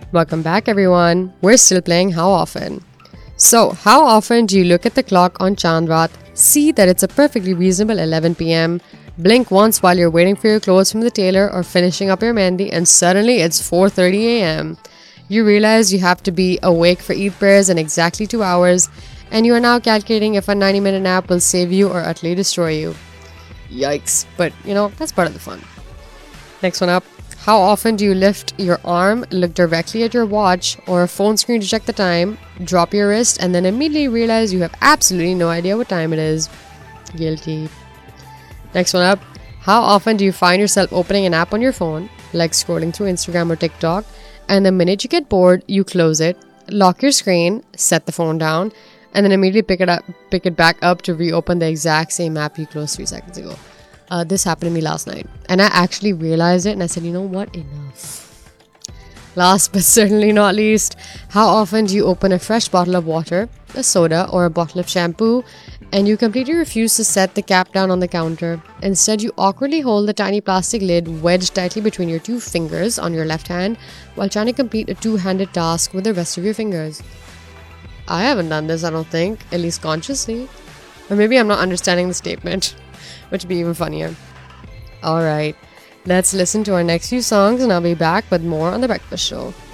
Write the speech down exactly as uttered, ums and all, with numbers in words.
Welcome back, everyone. We're still playing How Often. So, how often do you look at the clock on Chandrat, see that it's a perfectly reasonable eleven p.m., blink once while you're waiting for your clothes from the tailor or finishing up your mehndi, and suddenly it's four thirty a.m. You realize you have to be awake for Eid prayers in exactly two hours, and you are now calculating if a ninety-minute nap will save you or utterly destroy you. Yikes. But, you know, that's part of the fun. Next one up. How often do you lift your arm, look directly at your watch or a phone screen to check the time, drop your wrist, and then immediately realize you have absolutely no idea what time it is? Guilty. Next one up. How often do you find yourself opening an app on your phone, like scrolling through Instagram or TikTok, and the minute you get bored, you close it, lock your screen, set the phone down, and then immediately pick it up, pick it back up to reopen the exact same app you closed three seconds ago? Uh, this happened to me last night, and I actually realized it, and I said, you know what, enough. Last but certainly not least, how often do you open a fresh bottle of water, a soda, or a bottle of shampoo, and you completely refuse to set the cap down on the counter? Instead, you awkwardly hold the tiny plastic lid wedged tightly between your two fingers on your left hand while trying to complete a two-handed task with the rest of your fingers. I haven't done this, I don't think, at least consciously. Or maybe I'm not understanding the statement, which would be even funnier. Alright, let's listen to our next few songs and I'll be back with more on The Breakfast Show.